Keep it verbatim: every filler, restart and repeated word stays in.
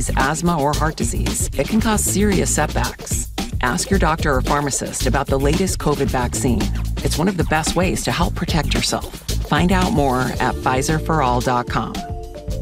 asthma, or heart disease, it can cause serious setbacks. Ask your doctor or pharmacist about the latest COVID vaccine. It's one of the best ways to help protect yourself. Find out more at Pfizer for all dot com.